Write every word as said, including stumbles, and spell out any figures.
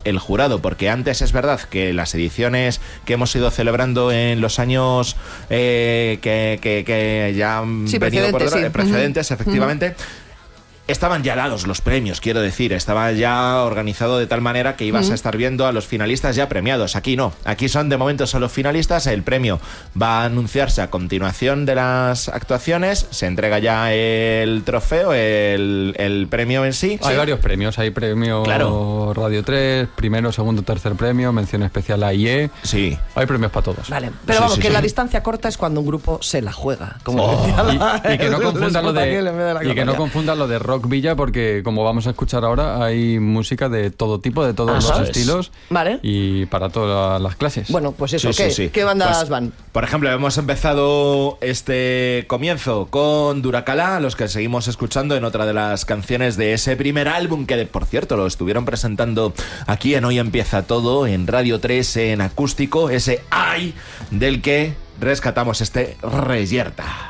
el jurado, porque antes es verdad que las ediciones que hemos ido celebrando en los años eh, que, que, que ya han sí, venido por sí. precedentes, uh-huh. efectivamente, uh-huh. estaban ya dados los premios, quiero decir, estaba ya organizado de tal manera que ibas uh-huh. a estar viendo a los finalistas ya premiados. Aquí no, aquí son de momento solo finalistas, el premio va a anunciarse a continuación de las actuaciones, se entrega ya el trofeo, el, el premio en sí. Hay sí. varios premios, hay premio claro. Radio tres, primero, segundo, tercer premio, mención especial a I E. Sí. Hay premios para todos. Vale, pero sí, vamos, sí, que sí. la distancia corta es cuando un grupo se la juega. Como oh. decía la, y, y que no confundan lo de, de y que no confundan lo de rock villa, porque como vamos a escuchar ahora, hay música de todo tipo, de todos Ajá. los estilos, vale. y para todas las clases. Bueno, pues eso, sí, ¿qué? Sí, sí. ¿Qué bandas pues, van? Por ejemplo, hemos empezado este comienzo con Duracalá, los que seguimos escuchando en otra de las canciones de ese primer álbum, que por cierto lo estuvieron presentando aquí en Hoy Empieza Todo, en Radio tres, en acústico, ese Ay, del que rescatamos este Reyerta.